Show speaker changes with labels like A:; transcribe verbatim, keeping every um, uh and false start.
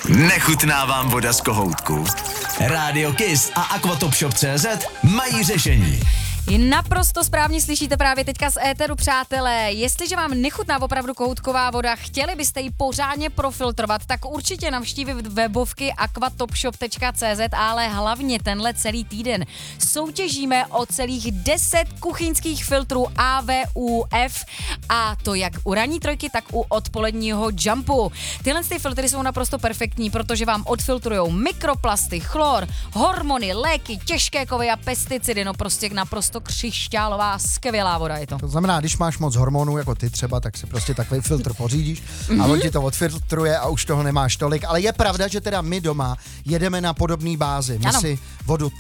A: Nechutná vám voda z kohoutku? Rádio Kiss a Aquatopshop tečka cé zet mají řešení.
B: Naprosto správně slyšíte právě teďka z éteru, přátelé. Jestliže vám nechutná opravdu kohoutková voda, chtěli byste ji pořádně profiltrovat, tak určitě navštívit webovky aquatopshop tečka cé zet, ale hlavně tenhle celý týden soutěžíme o celých deset kuchyňských filtrů A V U F, a to jak u ranní trojky, tak u odpoledního jumpu. Tyhle ty filtry jsou naprosto perfektní, protože vám odfiltrujou mikroplasty, chlor, hormony, léky, těžké kovy a pesticidy, no prostě naprosto křišťálová, skvělá voda je to.
C: To znamená, když máš moc hormonů, jako ty třeba, tak si prostě takový filtr pořídíš a on ti to odfiltruje a už toho nemáš tolik. Ale je pravda, že teda my doma jedeme na podobný bázi. My
B: ano.
C: si vodu